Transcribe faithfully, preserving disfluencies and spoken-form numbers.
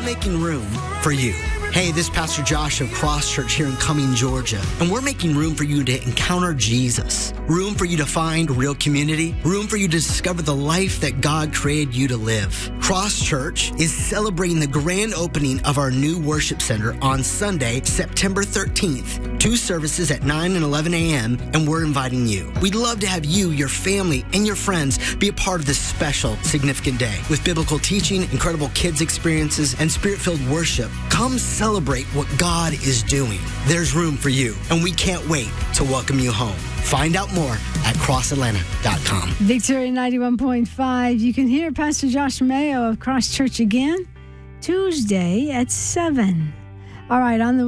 making room for you. Hey, this is Pastor Josh of Cross Church here in Cumming, Georgia, and we're making room for you to encounter Jesus, room for you to find real community, room for you to discover the life that God created you to live. Cross Church is celebrating the grand opening of our new worship center on Sunday, September thirteenth. Two services at nine and eleven a.m., and we're inviting you. We'd love to have you, your family, and your friends be a part of this special, significant day. With biblical teaching, incredible kids experiences, and spirit-filled worship, come celebrate what God is doing. There's room for you, and we can't wait to welcome you home. Find out more at cross atlanta dot com. Victoria ninety-one point five. You can hear Pastor Josh Mayo of Cross Church again Tuesday at seven. All right, on the